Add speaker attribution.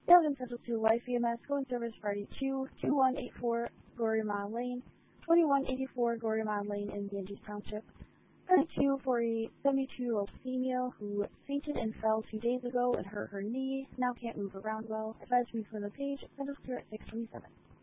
Speaker 1: Alien Central 2 Life EMS, calling service Friday 2-2184 Gorima Lane, 2184 Gorima Lane in Ganges Township. 3248 72-year-old female who fainted and fell 2 days ago and hurt her knee, now can't move around well. Advise me for the page, Central Spirit 627.